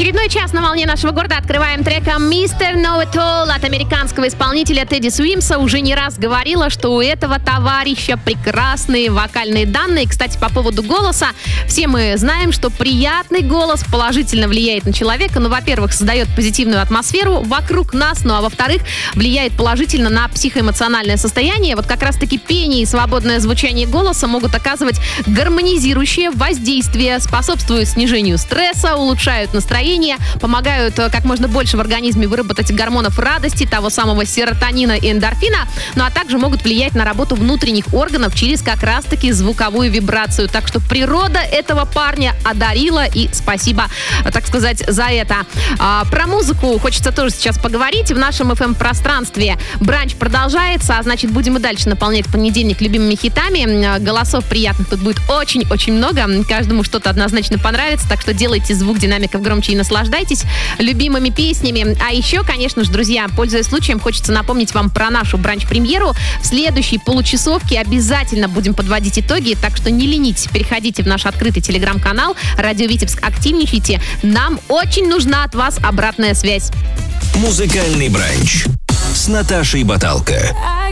Очередной час на волне нашего города открываем треком Mr. Know It All от американского исполнителя Тедди Суимса. Уже не раз говорила, что у этого товарища прекрасные вокальные данные. Кстати, по поводу голоса. Все мы знаем, что приятный голос положительно влияет на человека. Ну, во-первых, создает позитивную атмосферу вокруг нас. Ну, а во-вторых, влияет положительно на психоэмоциональное состояние. Вот как раз-таки пение и свободное звучание голоса могут оказывать гармонизирующее воздействие, способствуют снижению стресса, улучшают настроение, помогают как можно больше в организме выработать гормонов радости, того самого серотонина и эндорфина, ну а также могут влиять на работу внутренних органов через как раз-таки звуковую вибрацию. Так что природа этого парня одарила, и спасибо, так сказать, за это. Про музыку хочется тоже сейчас поговорить. В нашем FM-пространстве бранч продолжается, а значит, будем и дальше наполнять понедельник любимыми хитами. Голосов приятных тут будет очень-очень много. Каждому что-то однозначно понравится, так что делайте звук динамиков громче и наслаждайтесь любимыми песнями. А еще, конечно же, друзья, пользуясь случаем, хочется напомнить вам про нашу бранч-премьеру. В следующей получасовке обязательно будем подводить итоги, так что не ленитесь, переходите в наш открытый телеграм-канал «Радио Витебск», активничайте. Нам очень нужна от вас обратная связь. Музыкальный бранч с Наташей Баталко.